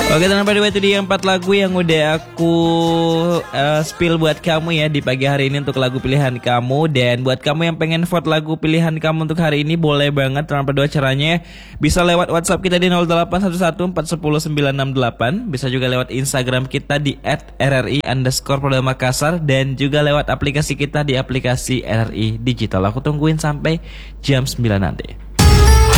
Oke teman-teman, itu dia 4 lagu yang udah aku spill buat kamu ya di pagi hari ini untuk lagu pilihan kamu. Dan buat kamu yang pengen vote lagu pilihan kamu untuk hari ini, boleh banget teman-teman. Dua caranya, bisa lewat WhatsApp kita di 0811410968, bisa juga lewat Instagram kita di @rri_Makassar, dan juga lewat aplikasi kita di aplikasi RRI Digital. Aku tungguin sampai jam 9 nanti.